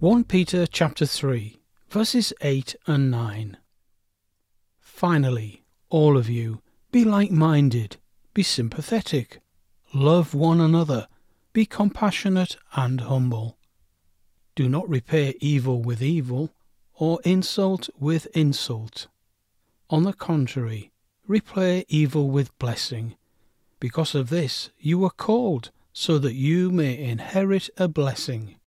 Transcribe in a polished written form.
1 Peter chapter 3, verses 8 and 9. Finally, all of you, be like-minded, be sympathetic, love one another, be compassionate and humble. Do not repay evil with evil, or insult with insult. On the contrary, repay evil with blessing. Because of this you were called, so that you may inherit a blessing.